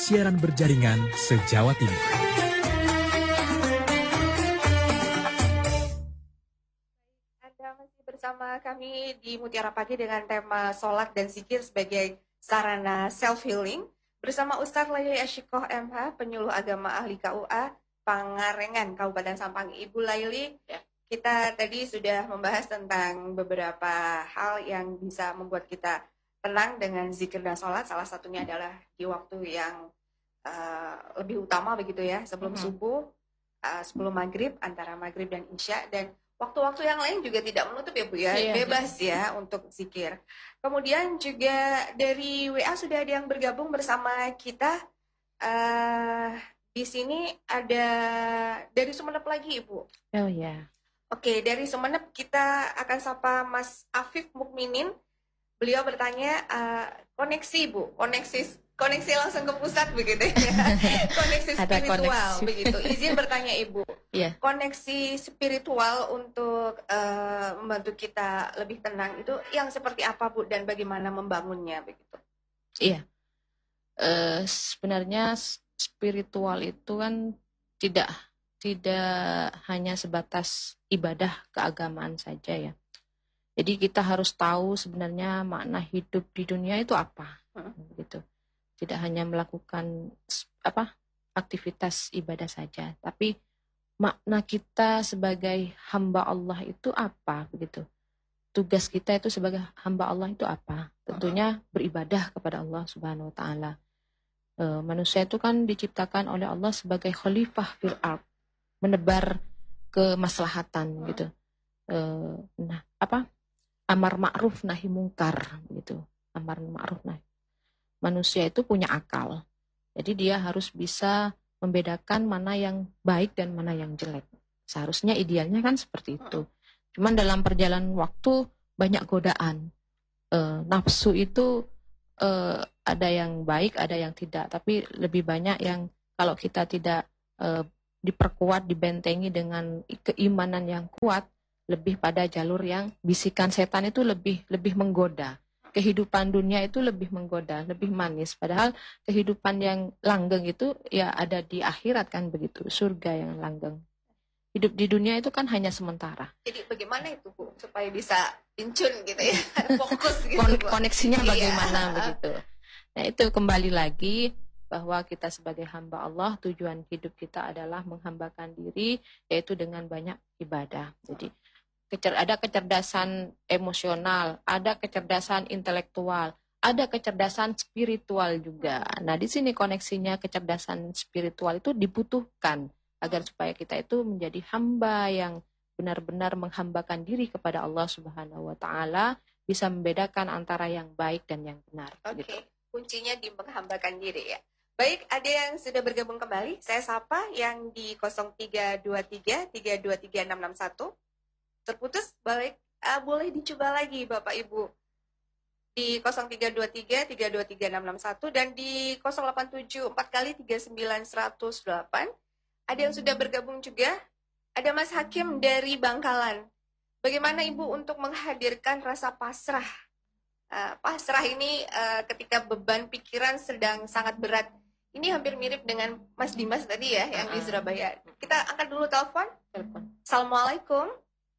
siaran berjaringan se-Jawa Timur. Anda masih bersama kami di Mutiara Pagi dengan tema Sholat dan Zikir sebagai sarana self-healing. Bersama Ustadz Laili Asyikoh MH, penyuluh agama ahli KUA, Pangarengan, Kabupaten Sampang. Ibu Laili, kita tadi sudah membahas tentang beberapa hal yang bisa membuat kita tenang dengan zikir dan sholat. Salah satunya adalah di waktu yang lebih utama begitu ya, sebelum subuh, sebelum maghrib, antara maghrib dan isya, dan waktu-waktu yang lain juga tidak menutup ya Bu ya, bebas ya untuk zikir. Kemudian juga dari WA sudah ada yang bergabung bersama kita. Di sini ada dari Sumeneb lagi Ibu. Oh ya. Oke, dari Sumeneb kita akan sapa Mas Afif Mukminin. Beliau bertanya, koneksi Bu, koneksi langsung ke pusat begitu ya. Koneksi spiritual begitu. Izin bertanya Ibu. Koneksi spiritual untuk membantu kita lebih tenang itu yang seperti apa Bu, dan bagaimana membangunnya begitu? Iya. Sebenarnya spiritual itu kan tidak hanya sebatas ibadah keagamaan saja ya. Jadi kita harus tahu sebenarnya makna hidup di dunia itu apa, gitu. Tidak hanya melakukan aktivitas ibadah saja, tapi makna kita sebagai hamba Allah itu apa, begitu. Tugas kita itu sebagai hamba Allah itu apa? Tentunya beribadah kepada Allah Subhanahu Wa Taala. Manusia itu kan diciptakan oleh Allah sebagai khalifah fil ardh, menebar kemaslahatan, gitu. Amar ma'ruf nahi mungkar gitu. Amar ma'ruf nahi. Manusia itu punya akal. Jadi dia harus bisa membedakan mana yang baik dan mana yang jelek. Seharusnya idealnya kan seperti itu. Cuman dalam perjalanan waktu banyak godaan. Nafsu itu ada yang baik, ada yang tidak. Tapi lebih banyak yang kalau kita tidak diperkuat, dibentengi dengan keimanan yang kuat, lebih pada jalur yang bisikan setan itu lebih menggoda. Kehidupan dunia itu lebih menggoda, lebih manis. Padahal kehidupan yang langgeng itu ya ada di akhirat kan begitu, surga yang langgeng. Hidup di dunia itu kan hanya sementara. Jadi bagaimana itu Bu supaya bisa incun gitu ya, fokus gitu. Koneksinya bagaimana begitu. Nah itu kembali lagi bahwa kita sebagai hamba Allah, tujuan hidup kita adalah menghambakan diri, yaitu dengan banyak ibadah. Jadi ada kecerdasan emosional, ada kecerdasan intelektual, ada kecerdasan spiritual juga. Nah, di sini koneksinya kecerdasan spiritual itu dibutuhkan agar supaya kita itu menjadi hamba yang benar-benar menghambakan diri kepada Allah Subhanahu Wa Taala, bisa membedakan antara yang baik dan yang benar. Oke, gitu. Kuncinya di menghambakan diri ya. Baik, ada yang sudah bergabung kembali. Saya sapa yang di 0323 323 661. Terputus, balik, boleh dicoba lagi Bapak Ibu di 0323 323 661 dan di 087 4 kali 39 108. Ada yang sudah bergabung juga. Ada Mas Hakim dari Bangkalan. Bagaimana Ibu untuk menghadirkan rasa pasrah? Pasrah ini ketika beban pikiran sedang sangat berat. Ini hampir mirip dengan Mas Dimas tadi ya, yang di Surabaya. Kita angkat dulu telepon. Assalamualaikum.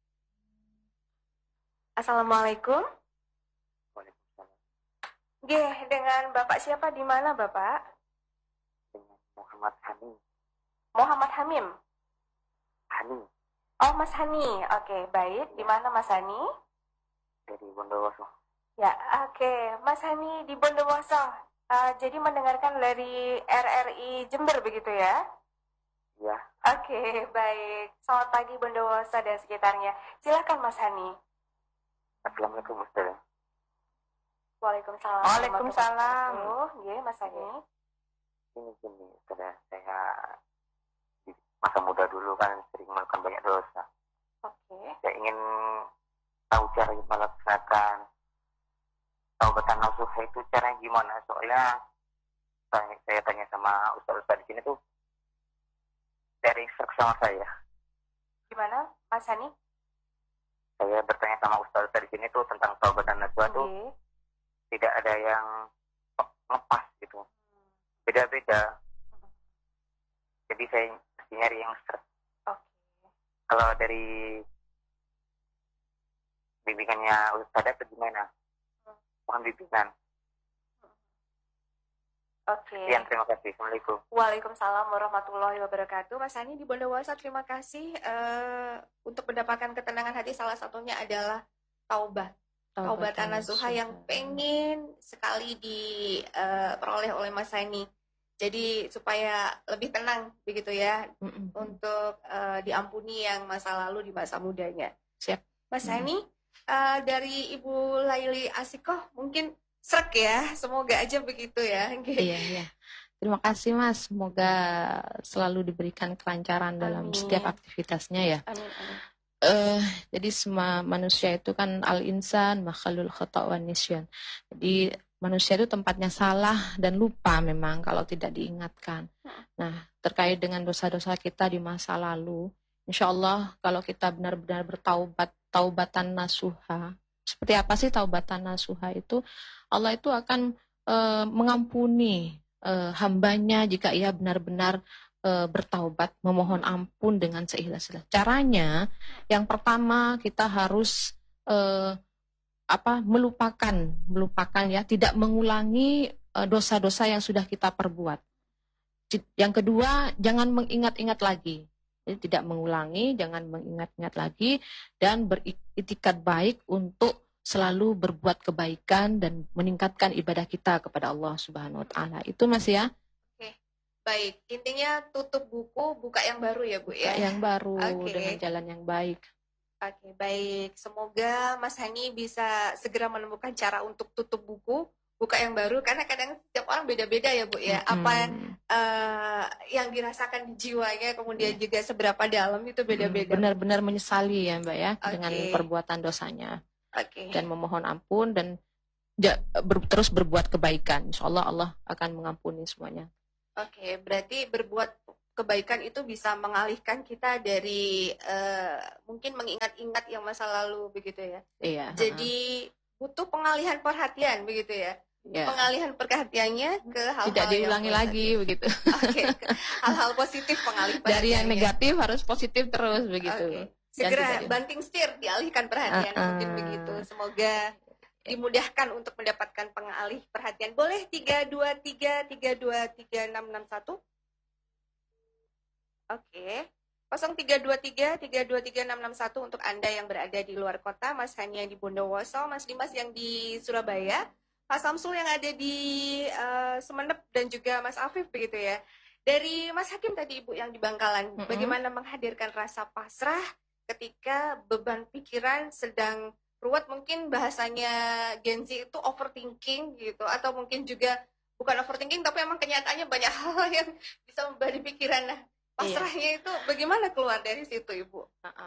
Assalamualaikum. Waalaikumsalam. Nggih, dengan Bapak siapa, di mana Bapak? Dengan Muhammad Hani. Muhammad Hamim. Hani. Oh, Mas Hani. Oke, baik. Di mana Mas Hani? Dari Bondowoso. Ya, oke. Mas Hani di Bondowoso. Jadi mendengarkan dari RRI Jember begitu ya? Iya. Oke, baik. Selamat pagi Bondowoso dan sekitarnya. Silakan Mas Hani. Assalamualaikum Ustaz. Waalaikumsalam. Waalaikumsalam. Iya, Mas Hani. Ini Ustaz, saya di masa muda dulu kan sering melakukan banyak dosa. Oke. Saya ingin tahu cara melaksanakan taubatan nasuha itu caranya gimana? Soalnya saya tanya sama Ustaz di sini tuh dari sama saya. Gimana, Mas Hani? Saya bertanya sama Ustaz di sini tuh tentang taubatan nasuha tuh tidak ada yang ngepas gitu. beda-beda. Jadi saya mesti nyari yang seret. Oke. Kalau dari bimbingannya Ustazah itu gimana? Mohon bimbingan. Oke. Sekian, terima kasih. Assalamualaikum. Waalaikumsalam warahmatullahi wabarakatuh. Mas Hani di Bondowoso, terima kasih untuk mendapatkan ketenangan hati. Salah satunya adalah taubat an-nasuha yang pengen sekali diperoleh oleh Mas Hani. Jadi supaya lebih tenang begitu ya untuk diampuni yang masa lalu di masa mudanya. Siap. Mas Hani, dari Ibu Laili Asikoh mungkin srek ya, semoga aja begitu ya. Iya. Terima kasih Mas, semoga selalu diberikan kelancaran dalam setiap aktivitasnya ya. Amin. Jadi semua manusia itu kan al-insan makhlul khata' wan nisyan. Jadi manusia itu tempatnya salah dan lupa memang kalau tidak diingatkan. Nah, terkait dengan dosa-dosa kita di masa lalu, insya Allah kalau kita benar-benar bertaubat, taubatan nasuha. Seperti apa sih taubatan nasuha itu? Allah itu akan mengampuni hambanya jika ia benar-benar bertaubat, memohon ampun dengan seikhlas-ikhlas. Caranya, yang pertama kita harus melupakan ya, tidak mengulangi dosa-dosa yang sudah kita perbuat. Yang kedua, jangan mengingat-ingat lagi. Jadi tidak mengulangi, jangan mengingat-ingat lagi, dan beriktikad baik untuk selalu berbuat kebaikan dan meningkatkan ibadah kita kepada Allah Subhanahu wa taala. Itu Mas ya. Oke. Baik, intinya tutup buku, buka yang baru ya Bu ya. Yang baru Oke. dengan jalan yang baik. Oke, baik. Semoga Mas Hani bisa segera menemukan cara untuk tutup buku, buka yang baru, karena kadang setiap orang beda-beda ya Bu ya. Apa yang dirasakan di jiwanya, kemudian juga seberapa dalam itu beda-beda. Benar-benar menyesali ya Mbak ya, Oke. dengan perbuatan dosanya. Oke. Dan memohon ampun dan terus berbuat kebaikan. Insya Allah Allah akan mengampuni semuanya. Oke, berarti berbuat kebaikan itu bisa mengalihkan kita dari mungkin mengingat-ingat yang masa lalu begitu ya. Iya. Jadi butuh pengalihan perhatian begitu ya. Ya. Pengalihan perhatiannya ke hal-hal tidak diulangi yang lagi begitu. Oke, hal-hal positif pengalih perhatian. Dari yang negatif harus positif terus begitu. Oke. Segera banting setir, dialihkan perhatian mungkin begitu. Semoga dimudahkan untuk mendapatkan pengalih perhatian. Boleh 323-323-661? Oke. 0323-323-661 untuk Anda yang berada di luar kota, Mas Hani yang di Bondowoso, Mas Dimas yang di Surabaya, Mas Samsul yang ada di Sumeneb, dan juga Mas Afif begitu ya. Dari Mas Hakim tadi Ibu yang di Bangkalan, bagaimana menghadirkan rasa pasrah ketika beban pikiran sedang ruwet, mungkin bahasanya Gen Z itu overthinking gitu, atau mungkin juga bukan overthinking tapi emang kenyataannya banyak hal yang bisa membebani pikiran. Nah, pasrahnya itu bagaimana keluar dari situ Ibu?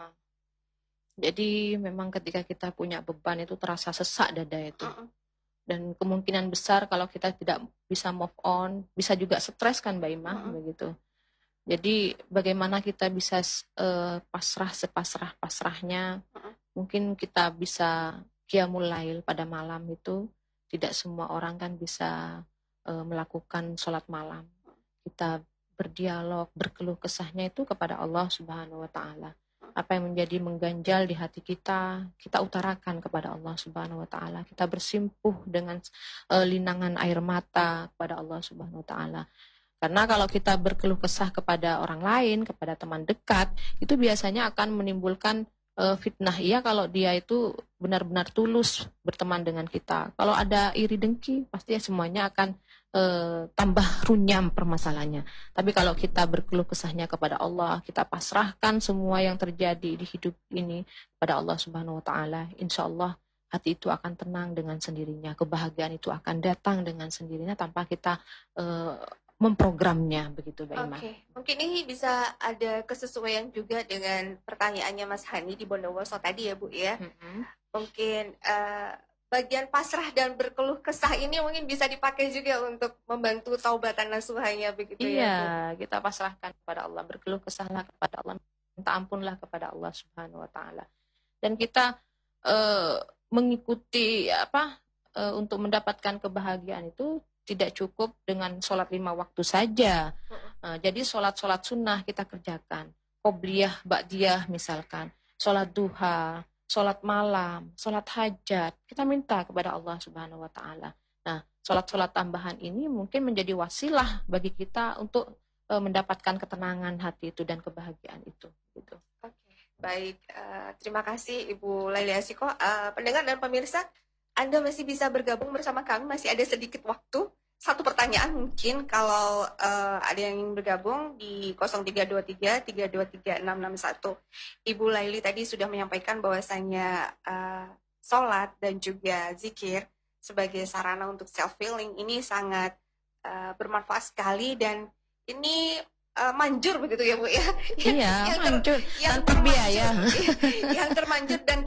Jadi memang ketika kita punya beban itu terasa sesak dada itu. Dan kemungkinan besar kalau kita tidak bisa move on, bisa juga stres kan Mbak Imah begitu. Jadi bagaimana kita bisa pasrah sepasrah-pasrahnya. Mungkin kita bisa qiyamul lail pada malam itu. Tidak semua orang kan bisa melakukan sholat malam. Kita berdialog, berkeluh kesahnya itu kepada Allah Subhanahu wa taala. Apa yang menjadi mengganjal di hati kita, kita utarakan kepada Allah Subhanahu wa taala. Kita bersimpuh dengan linangan air mata kepada Allah Subhanahu wa taala. Karena kalau kita berkeluh kesah kepada orang lain, kepada teman dekat, itu biasanya akan menimbulkan fitnah. Iya kalau dia itu benar-benar tulus berteman dengan kita. Kalau ada iri dengki, pasti semuanya akan tambah runyam permasalahannya. Tapi kalau kita berkeluh kesahnya kepada Allah, kita pasrahkan semua yang terjadi di hidup ini pada Allah Subhanahu wa taala, insya Allah hati itu akan tenang dengan sendirinya. Kebahagiaan itu akan datang dengan sendirinya tanpa kita memprogramnya begitu Mbak Ima. Oke, mungkin ini bisa ada kesesuaian juga dengan pertanyaannya Mas Hani di Bondowoso tadi ya Bu ya. Mungkin bagian pasrah dan berkeluh kesah ini mungkin bisa dipakai juga untuk membantu taubatan nasuhanya begitu ya Bu. Iya, kita pasrahkan kepada Allah, berkeluh kesahlah kepada Allah, minta ampunlah kepada Allah Subhanahu wa taala. Dan kita mengikuti untuk mendapatkan kebahagiaan itu tidak cukup dengan sholat 5 waktu saja. Jadi sholat-sholat sunnah kita kerjakan. Qobliyah, ba'diyah misalkan. Sholat duha, sholat malam, sholat hajat. Kita minta kepada Allah Subhanahu wa Ta'ala. Nah, sholat-sholat tambahan ini mungkin menjadi wasilah bagi kita untuk mendapatkan ketenangan hati itu dan kebahagiaan itu. Gitu. Oke, baik. Terima kasih Ibu Laili Asyikoh. Pendengar dan pemirsa, Anda masih bisa bergabung bersama kami. Masih ada sedikit waktu. Satu pertanyaan mungkin kalau ada yang ingin bergabung di 0323 323 661. Ibu Laili tadi sudah menyampaikan bahwasanya sholat dan juga zikir sebagai sarana untuk self-healing ini sangat bermanfaat sekali dan ini manjur begitu ya Bu ya. Iya, manjur tanpa biaya. Yang termanjur dan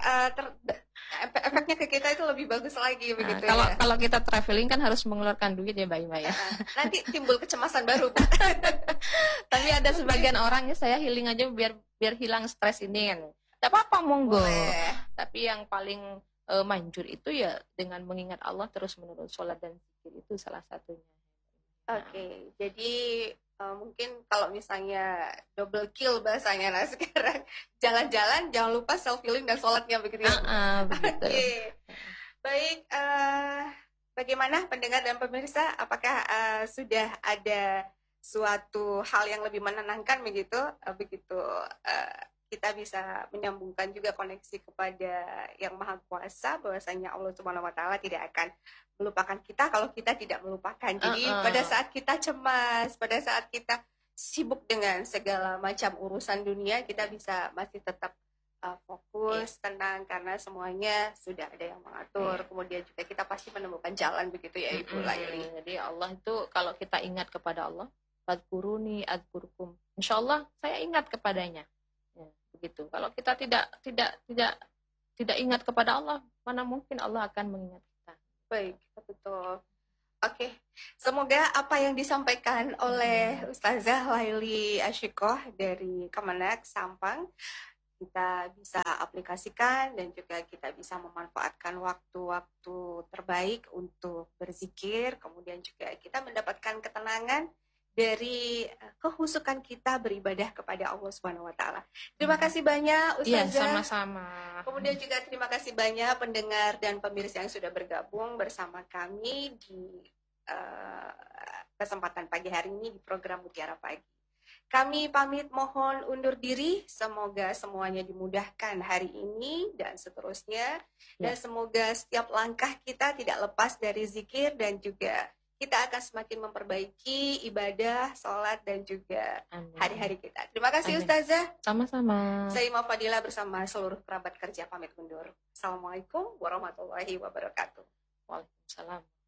efeknya ke kita itu lebih bagus lagi begitu ya. Kalau kita traveling kan harus mengeluarkan duit ya Mbak Ima ya. Nanti timbul kecemasan baru Bu. Tapi ada sebagian orang ya saya healing aja biar hilang stres ini kan. Tidak apa-apa monggo. Boleh. Tapi yang paling manjur itu ya dengan mengingat Allah terus menerus, sholat dan zikir itu salah satunya. Oke, jadi mungkin kalau misalnya double kill bahasanya, nah sekarang jalan-jalan jangan lupa self healing dan sholatnya begitu ya. Begitu. Oke, baik. Bagaimana pendengar dan pemirsa? Apakah sudah ada suatu hal yang lebih menenangkan begitu? Begitu kita bisa menyambungkan juga koneksi kepada Yang Maha Kuasa, bahwasanya Allah Subhanahu wa Ta'ala tidak akan melupakan kita kalau kita tidak melupakan. Jadi pada saat kita cemas, pada saat kita sibuk dengan segala macam urusan dunia, kita bisa masih tetap fokus, tenang, karena semuanya sudah ada yang mengatur. Kemudian juga kita pasti menemukan jalan begitu ya Ibu Laili. Jadi Allah itu kalau kita ingat kepada Allah, fadkuruni adkurkum. Insyaallah saya ingat kepadanya. Ya, begitu. Kalau kita tidak ingat kepada Allah, mana mungkin Allah akan mengingat kita. Baik, betul. Oke, semoga apa yang disampaikan oleh Ustazah Laili Asyikoh dari Kemenak Sampang kita bisa aplikasikan dan juga kita bisa memanfaatkan waktu-waktu terbaik untuk berzikir, kemudian juga kita mendapatkan ketenangan dari kehusukan kita beribadah kepada Allah Subhanahu wa Ta'ala. Terima kasih banyak Ustazah. Iya, sama-sama. Kemudian juga terima kasih banyak pendengar dan pemirsa yang sudah bergabung bersama kami di kesempatan pagi hari ini di program Mutiara Pagi. Kami pamit mohon undur diri, semoga semuanya dimudahkan hari ini dan seterusnya. Dan semoga setiap langkah kita tidak lepas dari zikir dan juga kita akan semakin memperbaiki ibadah, sholat, dan juga hari-hari kita. Terima kasih Ustazah. Sama-sama. Saya Ima Fadila bersama seluruh kerabat kerja pamit undur. Assalamualaikum warahmatullahi wabarakatuh. Waalaikumsalam.